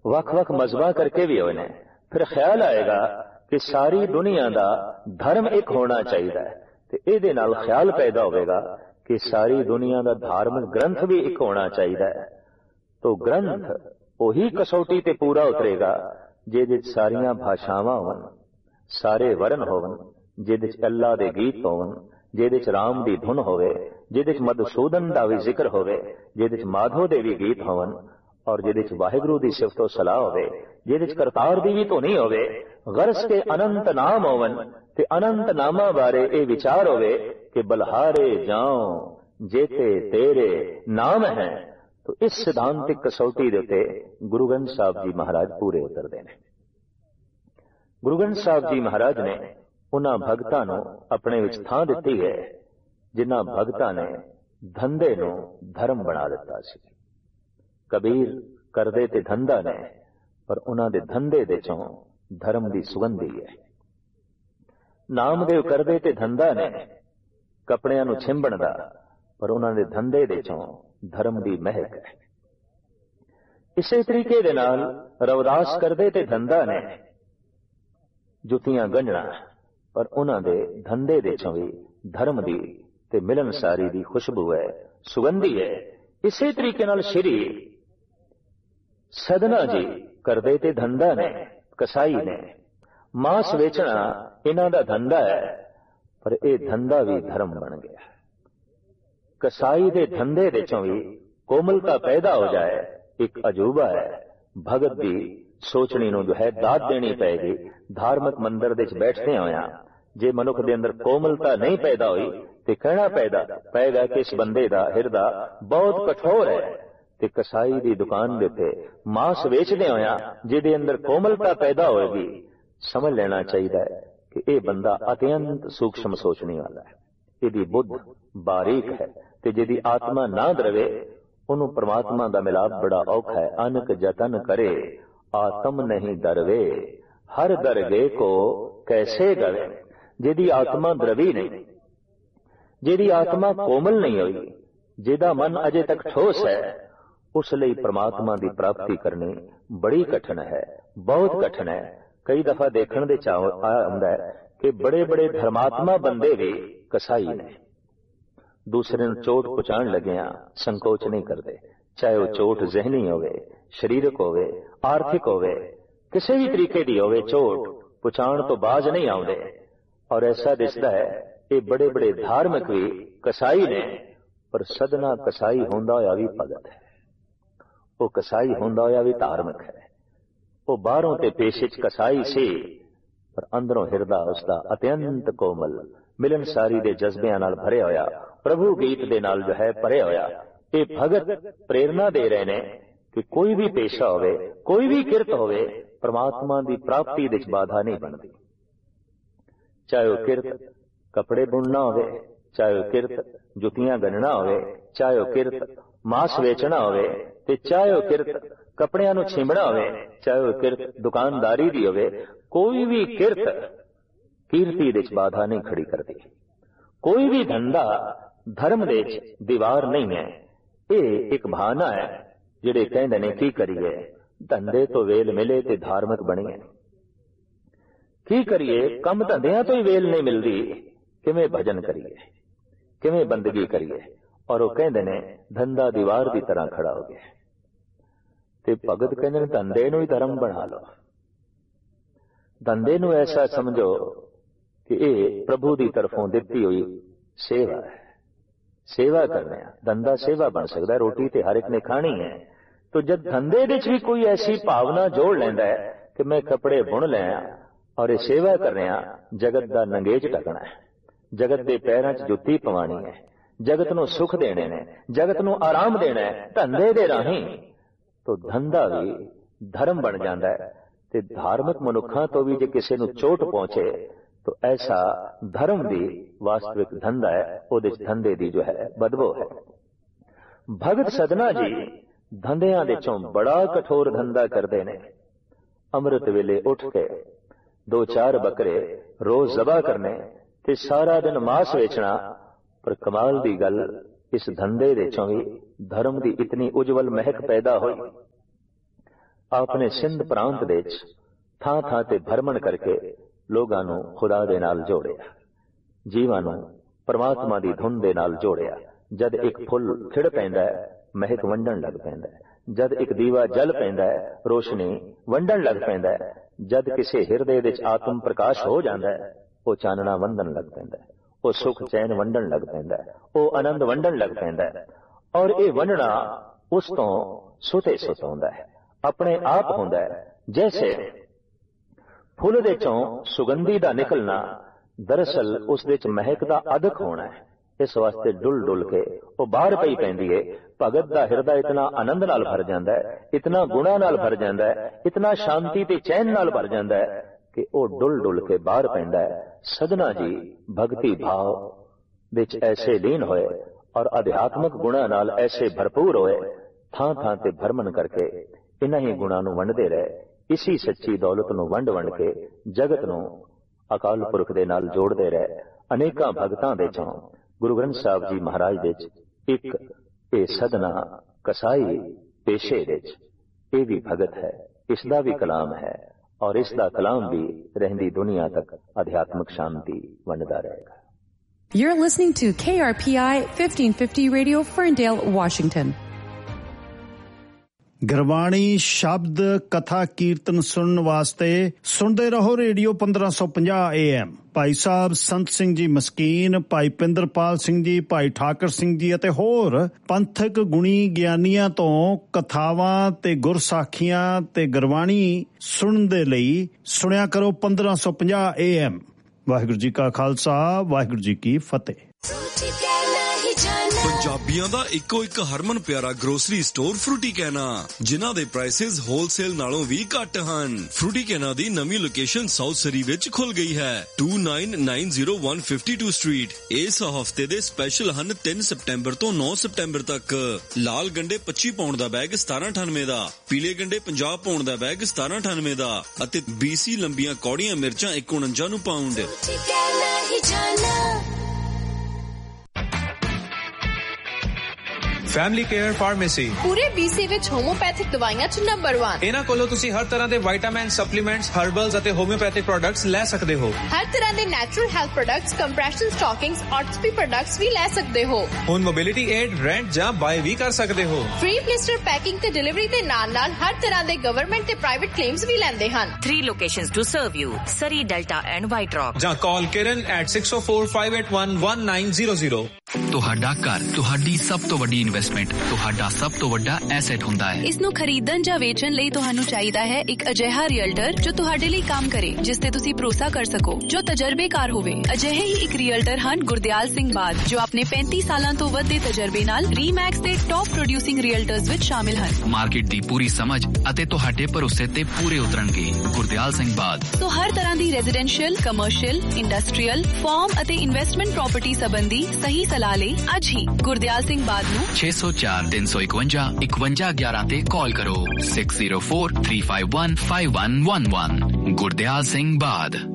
ਵੱਖ-ਵੱਖ ਮਜ਼ਹਬਾਂ ਕਰਕੇ ਵੀ ਹੋਏ ਨੇ। ਫਿਰ ਖਿਆਲ ਆਏਗਾ ਕਿ ਸਾਰੀ ਦੁਨੀਆ ਦਾ ਧਰਮ ਇੱਕ ਹੋਣਾ ਚਾਹੀਦਾ ਹੈ, ਤੇ ਇਹਦੇ ਨਾਲ ਖਿਆਲ ਪੈਦਾ ਹੋਵੇਗਾ ਕਿ ਸਾਰੀ ਦੁਨੀਆ ਦਾ ਧਾਰਮਿਕ ਗ੍ਰੰਥ ਵੀ ਇੱਕ ਹੋਣਾ ਚਾਹੀਦਾ ਹੈ। ਤੋ ਗ੍ਰੰਥ ਉਹੀ ਕਸੌਟੀ ਤੇ ਪੂਰਾ ਉਤਰੇਗਾ ਜਿਹਦੇ ਚ ਸਾਰੀਆਂ ਭਾਸ਼ਾਵਾਂ ਹੋਣ, ਸਾਰੇ ਵਰਨ ਹੋਣ, ਜਿਹਦੇ ਚ ਅੱਲਾ ਦੇ ਗੀਤ ਹੋਣ, ਜਿਹਦੇ ਚ ਰਾਮ ਦੀ ਧੁਨ ਹੋਵੇ, ਜਿਹਦੇ ਚ ਮਧੂਸੂਦਨ ਦਾ ਵੀ ਜ਼ਿਕਰ ਹੋਵੇ, ਜਿਹਦੇ ਚ ਮਾਧੋ ਦੇ ਵੀ ਗੀਤ ਹੋਣ, ਔਰ ਜਿਹਦੇ ਚ ਵਾਹਿਗੁਰੂ ਦੀ ਸਿਫਤੋ ਸਲਾਹ ਹੋਵੇ, ਜਿਹਦੇ ਚ ਕਰਤਾਰ ਦੀ ਵੀ ਧੁਨੀ ਹੋਵੇ, ਗਰਸ ਕੇ ਅਨੰਤ ਨਾਮ ਹੋਵਨ ਤੇ ਅਨੰਤ ਨਾਮਾਂ ਬਾਰੇ ਇਹ ਵਿਚਾਰ ਹੋਵੇ ਕਿ ਬਲਹਾਰੇ ਜਾਉ ਜੇਤੇ ਤੇਰੇ ਨਾਮ ਹੈ। ਤੋ ਇਸ ਸਿਧਾਂਤਿਕ ਕਸੌਟੀ ਦੇ ਉੱਤੇ ਗੁਰੂ ਗ੍ਰੰਥ ਸਾਹਿਬ ਜੀ ਮਹਾਰਾਜ ਪੂਰੇ ਉਤਰਦੇ ਨੇ। ਗੁਰੂ ਗ੍ਰੰਥ ਸਾਹਿਬ ਜੀ ਮਹਾਰਾਜ ਨੇ ਉਹਨਾਂ ਭਗਤਾਂ ਨੂੰ ਆਪਣੇ ਵਿੱਚ ਥਾਂ ਦਿੱਤੀ ਹੈ ਜਿਨ੍ਹਾਂ ਭਗਤਾਂ ਨੇ ਧੰਦੇ ਨੂੰ ਧਰਮ ਬਣਾ ਦਿੱਤਾ ਸੀ। ਕਬੀਰ ਕਰਦੇ ਤੇ ਧੰਦਾ ਨੇ, ਪਰ ਉਹਨਾਂ ਦੇ ਧੰਦੇ ਦੇ ਚੋਂ ਧਰਮ ਦੀ ਸੁਗੰਧੀ ਹੈ। ਨਾਮਦੇਵ ਕਰਦੇ ਤੇ ਧੰਦਾ ਨੇ ਕੱਪੜਿਆਂ ਨੂੰ ਛਿੰਬਣ ਦਾ, ਪਰ ਉਹਨਾਂ ਦੇ ਧੰਦੇ ਦੇ ਚੋਂ ਧਰਮ ਦੀ ਮਹਿਕ ਹੈ। ਇਸੇ ਤਰੀਕੇ ਦੇ ਨਾਲ ਰਵਿਦਾਸ ਕਰਦੇ ਤੇ ਧੰਦਾ ਨੇ ਜੁੱਤੀਆਂ ਗੰਢਣਾ, ਪਰ ਉਹਨਾਂ ਦੇ ਧੰਦੇ ਦੇ ਚੋਂ ਵੀ ਧਰਮ ਦੀ ਤੇ ਮਿਲਨਸਾਰੀ ਦੀ ਖੁਸ਼ਬੂ ਹੈ, ਸੁਗੰਧੀ ਹੈ। ਇਸੇ ਤਰੀਕੇ ਨਾਲ ਸ਼੍ਰੀ ਸਦਨਾ ਜੀ ਕਰਦੇ ਤੇ ਧੰਦਾ ਨੇ, ਕਸਾਈ ਨੇ, ਮਾਸ ਵੇਚਣਾ ਇਹਨਾਂ ਦਾ ਧੰਦਾ ਹੈ, ਪਰ ਇਹ ਧੰਦਾ ਵੀ ਧਰਮ ਬਣ ਗਿਆ। ਕਸਾਈ ਦੇ ਧੰਦੇ ਦੇ ਚੋਂ ਵੀ ਕੋਮਲਤਾ ਪੈਦਾ ਹੋ ਜਾਏ, ਇੱਕ ਅਜੂਬਾ ਹੈ। ਭਗਤ ਦੀ ਸੋਚਣੀ ਨੂੰ ਜੋ ਹੈ ਦਾਤ ਦੇਣੀ ਪਏਗੀ। ਧਾਰਮਿਕ ਮੰਦਰ ਦੇ ਵਿੱਚ ਬੈਠਦੇ ਹੋਇਆ ਜੇ ਮਨੁੱਖ ਦੇ ਅੰਦਰ ਕੋਮਲਤਾ ਨਹੀਂ ਪੈਦਾ ਹੋਈ ਤੇ ਕਹਿਣਾ ਪਏਗਾ ਕਿ ਇਸ ਬੰਦੇ ਦਾ ਹਿਰਦਾ ਬਹੁਤ ਕਠੋਰ ਹੈ। ਤੇ ਕਸਾਈ ਦੀ ਦੁਕਾਨ ਦੇ ਉੱਤੇ ਮਾਸ ਵੇਚਦੇ ਹੋਇਆ ਜਿਹਦੇ ਅੰਦਰ ਕੋਮਲਤਾ ਪੈਦਾ ਹੋਏਗੀ, ਸਮਝ ਲੈਣਾ ਚਾਹੀਦਾ ਹੈ ਕਿ ਇਹ ਬੰਦਾ ਅਤਿਅੰਤ ਸੂਖਸ਼ਮ ਸੋਚਣੀ ਵਾਲਾ ਹੈ, ਇਹਦੀ ਬੁੱਧ ਬਾਰੀਕ ਹੈ, ਤੇ ਜਿਹਦੀ ਆਤਮਾ ਨਾ ਦਰਵੇ ਉਹਨੂੰ ਪ੍ਰਮਾਤਮਾ ਦਾ ਮਿਲਾਪ ਬੜਾ ਔਖਾ ਹੈ। ਅਨਕ ਜਤਨ ਕਰੇ ਆਤਮ ਨਹੀਂ ਦਰਵੇ, ਹਰ ਦਰਗੇ ਕੋ ਕੈਸੇ ਗਵੇ। ਜਿਹਦੀ ਆਤਮਾ ਦਰਵੀ ਨਹੀਂ, ਜਿਹਦੀ ਆਤਮਾ ਕੋਮਲ ਨਹੀਂ ਹੋਈ, ਜਿਹਦਾ ਮਨ ਅਜੇ ਤੱਕ ਠੋਸ ਹੈ, ਉਸ ਲਈ ਪ੍ਰਮਾਤਮਾ ਦੀ ਪ੍ਰਾਪਤੀ ਕਰਨੀ ਬੜੀ ਕਠਿਨ ਹੈ, ਬਹੁਤ ਕਠਿਨ ਹੈ। ਕਈ ਦਫਾ ਦੇਖਣ ਦੇ ਚਾਅ ਹੁੰਦਾ ਹੈ ਕਿ ਬੜੇ ਬੜੇ ਧਰਮਾਤਮਾ ਬੰਦੇ ਵੀ ਕਸਾਈ ਨੇ। ਦੂਸਰੇ ਨੂੰ ਚੋਟ ਪਹੁੰਚਾਉਣ ਲੱਗਿਆਂ ਸੰਕੋਚ ਨਹੀਂ ਕਰਦੇ, ਚਾਹੇ ਉਹ ਚੋਟ ਜ਼ਿਹਨੀ ਹੋਵੇ, ਸਰੀਰਕ ਹੋਵੇ, ਆਰਥਿਕ ਹੋਵੇ, ਕਿਸੇ ਵੀ ਤਰੀਕੇ ਦੀ ਹੋਵੇ, ਚੋਟ ਪਹੁੰਚਾਉਣ ਤੋਂ ਬਾਜ਼ ਨਹੀਂ ਆਉਂਦੇ। ਔਰ ਐਸਾ ਦਿਸਦਾ ਹੈ ਇਹ ਬੜੇ ਬੜੇ ਧਾਰਮਿਕ ਵੀ ਕਸਾਈ ਨੇ, ਪਰ ਸਦਨਾ ਕਸਾਈ ਹੁੰਦਾ ਹੋਇਆ ਵੀ ਭਗਤ ਹੈ, ਉਹ ਕਸਾਈ ਹੁੰਦਾ ਹੋਇਆ ਵੀ ਧਾਰਮਿਕ ਹੈ। ਉਹ ਬਾਹਰੋਂ ਤੇ ਪੇਸ਼ੇ ਚ ਕਸਾਈ ਸੀ, ਪਰ ਅੰਦਰੋਂ ਹਿਰਦਾ ਉਸਦਾ ਅਤਿਅੰਤ ਕੋਮਲ ਮਿਲਨਸਾਰੀ ਦੇ ਜਜ਼ਬਿਆਂ ਨਾਲ ਭਰਿਆ ਹੋਇਆ, ਪ੍ਰਭੂ ਗੀਤ ਦੇ ਨਾਲ ਜੋ ਹੈ ਭਰਿਆ ਹੋਇਆ। ਇਹ ਭਗਤ ਪ੍ਰੇਰਨਾ ਦੇ ਰਹੇ ਨੇ ਕਿ ਕੋਈ ਵੀ ਪੇਸ਼ਾ ਹੋਵੇ, ਕੋਈ ਵੀ ਕਿਰਤ ਹੋਵੇ, ਪ੍ਰਮਾਤਮਾ ਦੀ ਪ੍ਰਾਪਤੀ ਦੇ ਵਿੱਚ ਬਾਧਾ ਨਹੀਂ ਬਣਦੀ। ਚਾਹੇ ਉਹ ਕਿਰਤ ਕੱਪੜੇ ਬੁਣਨਾ ਹੋਵੇ, ਚਾਹੇ ਉਹ ਕਿਰਤ ਜੁੱਤੀਆਂ ਗੰਢਣਾ ਹੋਵੇ, ਚਾਹੇ ਉਹ ਕਿਰਤ ਮਾਸ ਵੇਚਣਾ ਹੋਵੇ, ਤੇ ਚਾਹੇ ਉਹ ਕਿਰਤ ਕੱਪੜਿਆਂ ਨੂੰ ਛਿੰਬਣਾ ਹੋਵੇ, ਚਾਹੇ ਉਹ ਕਿਰਤ ਦੁਕਾਨਦਾਰੀ ਦੀ ਹੋਵੇ, ਕੋਈ ਵੀ ਕਿਰਤ ਕੀਰਤੀ ਦੇ ਵਿੱਚ ਬਾਧਾ ਨਹੀਂ ਖੜੀ ਕਰਦੀ। ਕੋਈ ਵੀ ਧੰਦਾ ਧਰਮ ਦੇ ਵਿੱਚ ਦੀਵਾਰ ਨਹੀਂ ਹੈ। ਇਹ ਇੱਕ ਬਹਾਨਾ ਹੈ। ਜਿਹੜੇ ਕਹਿੰਦੇ ਨੇ ਕੀ ਕਰੀਏ, ਧੰਦੇ ਤੋਂ ਵੇਲ ਮਿਲੇ ਤੇ ਧਾਰਮਿਕ ਬਣੀਏ। ਕੀ ਕਰੀਏ, ਕੰਮ ਧੰਦਿਆਂ ਤੋਂ ਹੀ ਵੇਲ ਨਹੀਂ ਮਿਲਦੀ, ਕਿਵੇਂ ਭਜਨ ਕਰੀਏ, ਕਿਵੇਂ ਬੰਦਗੀ ਕਰੀਏ। ਔਰ ਉਹ ਕਹਿੰਦੇ ਨੇ ਧੰਦਾ ਦੀਵਾਰ ਦੀ ਤਰ੍ਹਾਂ ਖੜਾ ਹੋ ਗਿਆ। ਤੇ ਭਗਤ ਕਹਿੰਦੇ ਨੇ ਧੰਦੇ ਨੂੰ ਹੀ ਧਰਮ ਬਣਾ ਲਓ। ਧੰਦੇ ਨੂੰ ਐਸਾ ਸਮਝੋ ਕਿ ਇਹ ਪ੍ਰਭੂ ਦੀ ਤਰਫੋਂ ਦਿੱਤੀ ਹੋਈ ਸੇਵਾ ਹੈ, ਸੇਵਾ ਕਰਨਾ। ਧੰਦਾ ਸੇਵਾ ਬਣ ਸਕਦਾ, ਰੋਟੀ ਤੇ ਹਰ ਇੱਕ ਨੇ ਖਾਣੀ ਹੈ। ਤੋ ਜਦ ਧੰਦੇ ਵਿੱਚ ਵੀ ਕੋਈ ਐਸੀ ਭਾਵਨਾ ਜੋੜ ਲੈਂਦਾ ਹੈ ਕਿ ਮੈਂ ਕੱਪੜੇ ਬੁਣ ਲਿਆ ਔਰ ਇਹ ਸੇਵਾ ਕਰ ਰਿਹਾ, ਜਗਤ ਦਾ ਨੰਗੇਜ ਢਕਣਾ ਹੈ, ਜਗਤ ਦੇ ਪੈਰਾਂ 'ਚ ਜੁੱਤੀ ਪਵਾਣੀ ਹੈ, ਜਗਤ ਨੂੰ ਸੁੱਖ ਦੇਣੇ ਨੇ, ਜਗਤ ਨੂੰ ਆਰਾਮ ਦੇਣਾ ਹੈ ਧੰਦੇ ਦੇ ਰਾਹੀਂ, ਤੋ ਧੰਦਾ ਵੀ ਧਰਮ ਬਣ ਜਾਂਦਾ ਹੈ। ਤੇ ਧਾਰਮਿਕ ਮਨੁੱਖਾਂ ਤੋਂ ਵੀ ਜੇ ਕਿਸੇ ਨੂੰ ਚੋਟ ਪਹੁੰਚੇ ਤੋ ਐਸਾ ਧਰਮ ਦੀ ਵਾਸਤਵਿਕ ਧੰਦਾ ਹੈ, ਉਹਦੇ 'ਚ ਧੰਦੇ ਦੀ ਜੋ ਹੈ ਬਦਬੂ ਹੈ। ਭਗਤ ਸਦਨਾ ਜੀ ਧੰਦਿਆਂ ਦੇ ਚੋਂ ਬੜਾ ਕਠੋਰ ਧੰਦਾ ਕਰਦੇ ਨੇ। ਅੰਮ੍ਰਿਤ ਵੇਲੇ ਉੱਠ ਕੇ 2-4 ਬੱਕਰੇ ਰੋਜ਼ ਜ਼ਬਾ ਕਰਨੇ ਤੇ ਸਾਰਾ ਦਿਨ ਮਾਸ ਵੇਚਣਾ। ਪਰ ਕਮਾਲ ਦੀ ਗੱਲ, ਇਸ ਧੰਦੇ ਦੇ ਚੋਂ ਵੀ ਧਰਮ ਦੀ ਇਤਨੀ ਉਜਵਲ ਮਹਿਕ ਪੈਦਾ ਹੋਈ। आपने सिंध प्रांत दे विच ਥਾਂ ਥਾਂ ਤੇ ਭਰਮਣ ਕਰਕੇ ਲੋਕਾਂ ਨੂੰ ਖੁਦਾ ਦੇ ਨਾਲ ਜੋੜਿਆ, ਜੀਵਾਂ ਨੂੰ ਪਰਮਾਤਮਾ ਦੀ ਧੁਨ ਦੇ ਨਾਲ ਜੋੜਿਆ। ਜਦ ਇੱਕ ਫੁੱਲ ਖਿੜ ਪੈਂਦਾ ਮਹਿਕ ਵੰਡਣ ਲੱਗ ਪੈਂਦਾ, ਜਦ ਇੱਕ ਦੀਵਾ ਜਲ ਪੈਂਦਾ ਰੋਸ਼ਨੀ ਵੰਡਣ ਲੱਗ ਪੈਂਦਾ, ਜਦ ਕਿਸੇ ਹਿਰਦੇ ਵਿੱਚ ਆਤਮ ਪ੍ਰਕਾਸ਼ ਹੋ ਜਾਂਦਾ ਉਹ ਚਾਨਣਾ ਵੰਡਣ ਲੱਗ ਪੈਂਦਾ, ਉਹ ਸੁਖ ਚੈਨ ਵੰਡਣ ਲੱਗ ਪੈਂਦਾ, ਉਹ ਆਨੰਦ ਵੰਡਣ ਲੱਗ ਪੈਂਦਾ। ਔਰ ਇਹ ਵੰਡਣਾ ਉਸ ਤੋਂ ਸੁਤੇ ਸੁਤ ਹੁੰਦਾ ਹੈ, ਆਪਣੇ ਆਪ ਹੁੰਦਾ ਹੈ। ਜੈਸੇ ਫੁੱਲ ਦੇ ਚੋਂ ਸੁਗੰਧੀ ਦਾ ਨਿਕਲਣਾ ਦਰਅਸਲ ਉਸ ਦੇ ਚ ਮਹਿਕ ਦਾ ਅਦਕ ਹੋਣਾ ਹੈ। ਇਸ ਵਾਸਤੇ ਡੁੱਲ ਡੁੱਲ ਕੇ ਉਹ ਬਾਹਰ ਪਈ ਪੈਂਦੀ ਹੈ। ਭਗਤ ਦਾ ਹਿਰਦਾ ਇਤਨਾ ਆਨੰਦ ਨਾਲ ਭਰ ਜਾਂਦਾ ਹੈ, ਇਤਨਾ ਗੁਣਾ ਨਾਲ ਭਰ ਜਾਂਦਾ ਹੈ, ਇਤਨਾ ਸ਼ਾਂਤੀ ਤੇ ਚੈਨ ਨਾਲ ਭਰ ਜਾਂਦਾ ਹੈ ਕਿ ਉਹ ਡੁੱਲ ਡੁੱਲ ਕੇ ਬਾਹਰ ਪੈਂਦਾ ਹੈ। ਸਦਨਾ ਜੀ ਭਗਤੀ ਭਾਵ ਵਿੱਚ ਐਸੇ ਲੀਨ ਹੋਏ ਔਰ ਅਧਿਆਤਮਕ ਗੁਣਾ ਨਾਲ ਐਸੇ ਭਰਪੂਰ ਹੋਏ, ਥਾਂ ਥਾਂ ਤੇ ਭਰਮਣ ਕਰਕੇ ਇਹਨਾਂ ਹੀ ਗੁਣਾਂ ਨੂੰ ਵੰਡਦੇ ਰਹੇ। ਇਸੀ ਸੱਚੀ ਦੌਲਤ ਨੂੰ ਵੰਡ ਵੰਡ ਕੇ ਜਗਤ ਨੂੰ ਅਕਾਲ ਪੁਰਖ ਦੇ ਨਾਲ ਜੋੜਦੇ ਰਹੇ। ਅਨੇਕਾਂ ਭਗਤਾਂ ਦੇ ਚੋਂ ਗੁਰੂ ਗ੍ਰੰਥ ਸਾਹਿਬ ਜੀ ਮਹਾਰਾਜ ਵਿੱਚ ਇੱਕ ਇਹ ਸਦਨਾ ਕਸਾਈ ਪੇਸ਼ੇ ਵਿੱਚ ਇਹ ਵੀ ਭਗਤ ਹੈ, ਇਸ ਦਾ ਵੀ ਕਲਾਮ ਹੈ ਔਰ ਇਸ ਦਾ ਕਲਾਮ ਵੀ ਰਹਿੰਦੀ ਦੁਨੀਆ ਤੱਕ ਅਧਿਆਤਮਕ ਸ਼ਾਂਤੀ ਵੰਡਦਾ ਰਹੇਗਾ। You're listening to KRPI 1550 Radio, Ferndale, Washington. Gurbani ਸ਼ਬਦ ਕਥਾ ਕੀਰਤਨ ਸੁਣਨ ਵਾਸਤੇ ਸੁਣਦੇ ਰਹੋ ਰੇਡੀਓ 1550 AM। ਭਾਈ ਸਾਹਿਬ ਸੰਤ ਸਿੰਘ ਜੀ ਮਸਕੀਨ, ਭਾਈ ਪਿੰਦਰਪਾਲ ਸਿੰਘ ਜੀ, ਭਾਈ ਠਾਕਰ ਸਿੰਘ ਜੀ ਅਤੇ ਹੋਰ ਪੰਥਕ ਗੁਣੀ ਗਿਆਨੀਆਂ ਤੋਂ ਕਥਾਵਾਂ ਤੇ ਗੁਰਸਾਖੀਆਂ ਤੇ ਗੁਰਬਾਣੀ ਸੁਣਨ ਦੇ ਲਈ ਸੁਣਿਆ ਕਰੋ 1550 AM। ਵਾਹਿਗੁਰੂ ਜੀ ਕਾ ਖਾਲਸਾ, ਵਾਹਿਗੁਰੂ ਜੀ ਕੀ ਫਤਿਹ। ਪੰਜਾਬੀਆਂ ਦਾ ਇੱਕੋ ਇੱਕ ਹਰਮਨ ਪਿਆਰਾ ਗਰੋਸਰੀ ਸਟੋਰ ਫਰੂਟੀ ਕੈਨਾ, ਜਿਨ੍ਹਾਂ ਦੇ ਪ੍ਰਾਈਸਿਸ ਹੋਲਸੇਲ ਨਾਲੋਂ ਵੀ ਘੱਟ ਹਨ। ਫਰੂਟੀ ਕੈਨਾ ਦੀ ਨਵੀਂ ਲੋਕੇਸ਼ਨ ਸਾਊਥ ਸਰੀ ਵਿੱਚ ਖੁੱਲ ਗਈ ਹੈ, 2990 ਸਟਰੀਟ। ਇਸ ਹਫਤੇ ਦੇ ਸਪੈਸ਼ਲ ਹਨ 3 ਸਤੰਬਰ ਤੋਂ 9 ਸਤੰਬਰ ਤੱਕ। ਲਾਲ ਗੰਡੇ 25 ਪਾਉਂਡ ਦਾ ਬੈਗ 1798 ਦਾ, ਪੀਲੇ ਗੰਡੇ 50 ਪਾਉਂਡ ਦਾ ਬੈਗ 1798 ਦਾ ਅਤੇ BC ਲੰਬੀਆਂ ਕੌੜੀਆਂ ਮਿਰਚਾਂ 149 ਨੂੰ ਪਾਉਂਡ। ਫੈਮਿਲੀ ਕੇਅਰ ਫਾਰਮੇਸੀ ਪੂਰੇ BC ਵਿੱਚ ਹੋਮੋਪੈਥਿਕ ਦਵਾਈਆਂ 'ਚ ਨੰਬਰ 1। ਇਹਨਾਂ ਕੋਲੋਂ ਤੁਸੀਂ ਹਰ ਤਰ੍ਹਾਂ ਦੇ ਵਿਟਾਮਿਨ, ਸਪਲੀਮੈਂਟਸ, ਹਰਬਲਸ ਅਤੇ ਹੋਮਿਓਪੈਥਿਕ ਪ੍ਰੋਡਕਟਸ ਲੈ ਸਕਦੇ ਹੋ। ਹਰ ਤਰ੍ਹਾਂ ਦੇ natural health products, compression ਸਟਾਕਿੰਗਸ, ਆਰਥੋਪੀ products ਵੀ ਲੈ ਸਕਦੇ ਹੋ। ਹੁਣ ਮੋਬਿਲਿਟੀ ਏਡ, ਰੈਂਟ ਜਾਂ ਬਾਏ ਵੀ ਕਰ ਸਕਦੇ ਹੋ। ਫ੍ਰੀ ਬਲਿਸਟਰ ਪੈਕਿੰਗ ਤੇ ਡਿਲੀਵਰੀ ਦੇ ਨਾਲ-ਨਾਲ ਹਰ ਤਰ੍ਹਾਂ ਦੇ ਗਵਰਨਮੈਂਟ ਤੇ ਪ੍ਰਾਈਵੇਟ ਕਲੇਮਸ ਵੀ ਲੈਂਦੇ ਹਨ। 3 locations to serve you: Surrey, Delta and White Rock. ਜਾਂ ਕਾਲ ਕਿਰਨ at 6045811900। ਤੁਹਾਡਾ ਘਰ ਤੁਹਾਡੀ ਸਭ ਤੋਂ ਵੱਡੀ ਇਨਵੈਸਟਮੈਂਟ, ਤੁਹਾਡਾ ਸਭ ਤੋਂ ਵੱਡਾ ਐਸੈਟ ਹੁੰਦਾ ਹੈ। ਇਸ ਨੂੰ ਖਰੀਦਣ ਜਾਂ ਵੇਚਣ ਲਈ ਤੁਹਾਨੂੰ ਚਾਹੀਦਾ ਹੈ ਇੱਕ ਅਜਿਹਾ ਰੀਅਲਟਰ ਜੋ ਤੁਹਾਡੇ ਲਈ ਕੰਮ ਕਰੇ, ਜਿਸ ਤੇ ਤੁਸੀਂ ਭਰੋਸਾ ਕਰ ਸਕੋ, ਜੋ ਤਜਰਬੇਕਾਰ ਹੋਵੇ। ਅਜਿਹੇ ਹੀ ਇੱਕ ਰੀਅਲਟਰ ਹਨ ਗੁਰਦਿਆਲ ਸਿੰਘ ਬਾਦ, ਜੋ ਆਪਣੇ 35 ਸਾਲਾਂ ਤੋਂ ਵੱਧ ਦੇ ਤਜਰਬੇ ਨਾਲ ਰੀਮੈਕਸ ਦੇ ਟੌਪ ਪ੍ਰੋਡਿਊਸਿੰਗ ਰੀਅਲਟਰਸ ਵਿੱਚ ਸ਼ਾਮਿਲ ਹਨ। ਮਾਰਕੀਟ ਦੀ ਪੂਰੀ ਸਮਝ ਅਤੇ ਤੁਹਾਡੇ ਭਰੋਸੇ ਤੇ ਪੂਰੇ ਉਤਰਨਗੇ। ਗੁਰਦਿਆਲ ਸਿੰਘ ਬਾਦ ਸੋ ਹਰ ਤਰ੍ਹਾਂ ਦੀ ਰੈਜ਼ੀਡੈਂਸ਼ੀਅਲ, ਕਮਰਸ਼ੀਅਲ, ਇੰਡਸਟਰੀਅਲ, ਫਾਰਮ ਅਤੇ ਇਨਵੈਸਟਮੈਂਟ ਪ੍ਰਾਪਰਟੀ ਸੰਬੰਧੀ ਸਹੀ ਸਲਾਹ ਲਈ ਅੱਜ ਹੀ ਗੁਰਦਿਆਲ ਸਿੰਘ ਬਾਦ ਨੂੰ 604-351-5111 ਤੇ ਕਾਲ ਕਰੋ। 6043515111। ਗੁਰਦਿਆਲ ਸਿੰਘ ਬਾਦ।